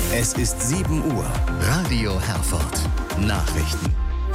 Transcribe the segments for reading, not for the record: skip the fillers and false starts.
Es ist 7 Uhr. Radio Herford. Nachrichten.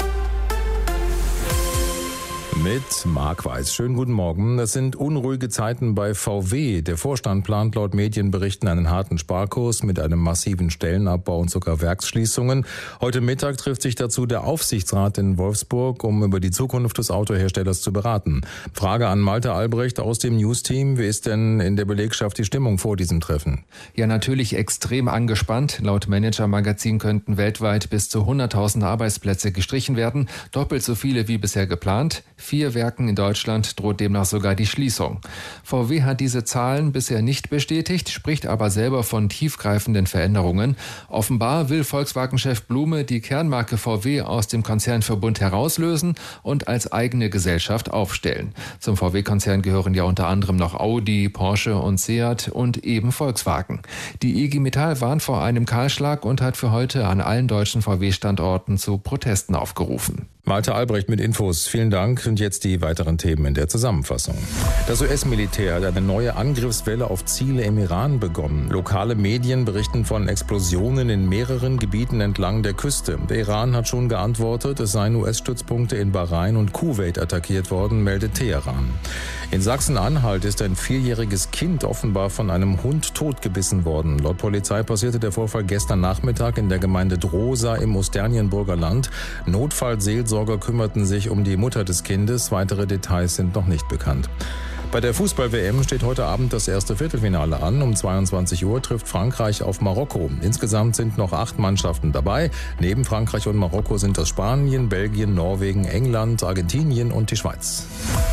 Mit Marc Weiß. Schönen guten Morgen. Es sind unruhige Zeiten bei VW. Der Vorstand plant laut Medienberichten einen harten Sparkurs mit einem massiven Stellenabbau und sogar Werksschließungen. Heute Mittag trifft sich dazu der Aufsichtsrat in Wolfsburg, um über die Zukunft des Autoherstellers zu beraten. Frage an Malte Albrecht aus dem News-Team. Wie ist denn in der Belegschaft die Stimmung vor diesem Treffen? Ja, natürlich extrem angespannt. Laut Manager-Magazin könnten weltweit bis zu 100.000 Arbeitsplätze gestrichen werden. Doppelt so viele wie bisher geplant. 4 Werken in Deutschland droht demnach sogar die Schließung. VW hat diese Zahlen bisher nicht bestätigt, spricht aber selber von tiefgreifenden Veränderungen. Offenbar will Volkswagen-Chef Blume die Kernmarke VW aus dem Konzernverbund herauslösen und als eigene Gesellschaft aufstellen. Zum VW-Konzern gehören ja unter anderem noch Audi, Porsche und Seat und eben Volkswagen. Die IG Metall warnt vor einem Kahlschlag und hat für heute an allen deutschen VW-Standorten zu Protesten aufgerufen. Malte Albrecht mit Infos. Vielen Dank. Und jetzt die weiteren Themen in der Zusammenfassung. Das US-Militär hat eine neue Angriffswelle auf Ziele im Iran begonnen. Lokale Medien berichten von Explosionen in mehreren Gebieten entlang der Küste. Der Iran hat schon geantwortet, es seien US-Stützpunkte in Bahrain und Kuwait attackiert worden, meldet Teheran. In Sachsen-Anhalt ist ein 4-jähriges Kind offenbar von einem Hund totgebissen worden. Laut Polizei passierte der Vorfall gestern Nachmittag in der Gemeinde Drosa im Osternienburger Land. Notfallseelsorger kümmerten sich um die Mutter des Kindes. Weitere Details sind noch nicht bekannt. Bei der Fußball-WM steht heute Abend das erste Viertelfinale an. Um 22 Uhr trifft Frankreich auf Marokko. Insgesamt sind noch 8 Mannschaften dabei. Neben Frankreich und Marokko sind das Spanien, Belgien, Norwegen, England, Argentinien und die Schweiz.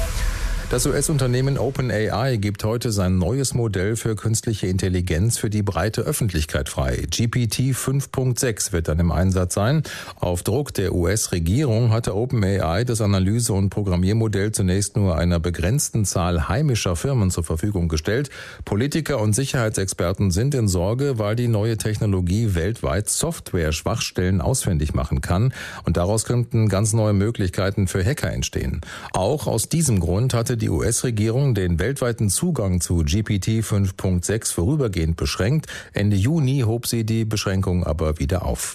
Das US-Unternehmen OpenAI gibt heute sein neues Modell für künstliche Intelligenz für die breite Öffentlichkeit frei. GPT 5.6 wird dann im Einsatz sein. Auf Druck der US-Regierung hatte OpenAI das Analyse- und Programmiermodell zunächst nur einer begrenzten Zahl heimischer Firmen zur Verfügung gestellt. Politiker und Sicherheitsexperten sind in Sorge, weil die neue Technologie weltweit Software-Schwachstellen ausfindig machen kann. Und daraus könnten ganz neue Möglichkeiten für Hacker entstehen. Auch aus diesem Grund hatte die US-Regierung den weltweiten Zugang zu GPT 5.6 vorübergehend beschränkt. Ende Juni hob sie die Beschränkung aber wieder auf.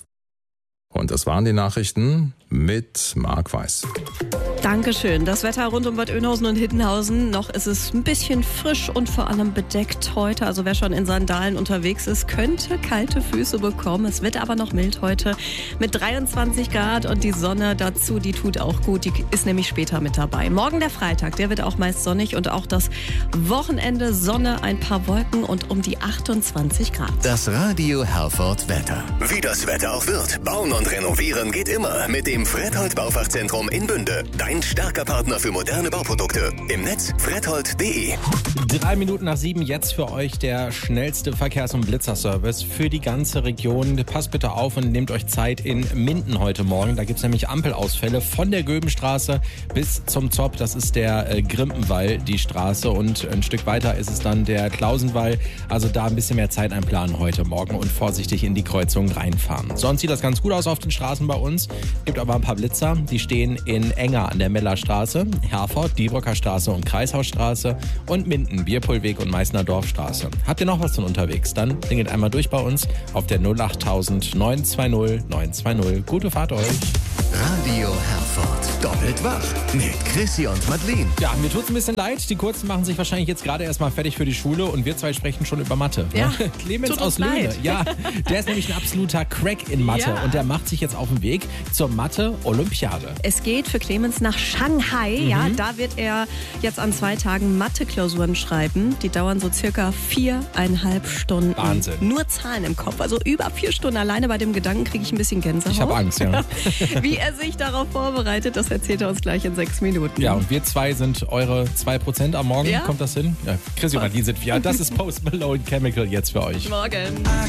Und das waren die Nachrichten mit Marc Weiß. Dankeschön. Das Wetter rund um Bad Oeynhausen und Hiddenhausen. Noch ist es ein bisschen frisch und vor allem bedeckt heute. Also wer schon in Sandalen unterwegs ist, könnte kalte Füße bekommen. Es wird aber noch mild heute mit 23 Grad und die Sonne dazu, die tut auch gut. Die ist nämlich später mit dabei. Morgen der Freitag, der wird auch meist sonnig und auch das Wochenende Sonne, ein paar Wolken und um die 28 Grad. Das Radio Herford Wetter. Wie das Wetter auch wird, bauen und renovieren geht immer mit dem Fredhold Baufachzentrum in Bünde. Dein starker Partner für moderne Bauprodukte. Im Netz fredhold.de. 3 Minuten nach 7 jetzt für euch der schnellste Verkehrs- und Blitzerservice für die ganze Region. Passt bitte auf und nehmt euch Zeit in Minden heute Morgen. Da gibt es nämlich Ampelausfälle von der Göbenstraße bis zum Zopp. Das ist der Grimpenwall, die Straße. Und ein Stück weiter ist es dann der Klausenwall. Also da ein bisschen mehr Zeit einplanen heute Morgen und vorsichtig in die Kreuzung reinfahren. Sonst sieht das ganz gut aus auf den Straßen bei uns. Gibt aber ein paar Blitzer. Die stehen in Enger an der Mellerstraße, Herford, Diebrücker Straße und Kreishausstraße und Minden, Bierpohlweg und Meißner Dorfstraße. Habt ihr noch was von unterwegs? Dann klingelt einmal durch bei uns auf der 08000 920 920. Gute Fahrt euch. Radio Herford. Doppelt wach mit Chrissy und Madeleine. Ja, mir tut's ein bisschen leid. Die Kurzen machen sich wahrscheinlich jetzt gerade erstmal fertig für die Schule und wir zwei sprechen schon über Mathe. Ja, Clemens tut aus uns Löhne. leid. Ja, der ist nämlich ein absoluter Crack in Mathe Ja. und der macht sich jetzt auf den Weg zur Mathe-Olympiade. Es geht für Clemens nach Shanghai. Ja, da wird er jetzt an 2 Tagen Mathe-Klausuren schreiben. Die dauern so circa 4,5 Stunden. Wahnsinn. Nur Zahlen im Kopf. Also über 4 Stunden. Alleine bei dem Gedanken kriege ich ein bisschen Gänsehaut. Ich habe Angst, ja. Wie er sich darauf vorbereitet, das erzählt er uns gleich in 6 Minuten. Ja, und wir zwei sind eure 2% am Morgen. Ja. Kommt das hin? Ja, Chrissy und Nadine sind wir. Das ist Post Malone Chemical jetzt für euch. Morgen.